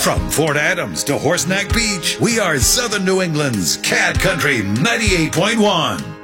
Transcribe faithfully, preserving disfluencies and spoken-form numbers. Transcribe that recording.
From Fort Adams to Horseneck Beach, we are Southern New England's Cat Country ninety-eight point one.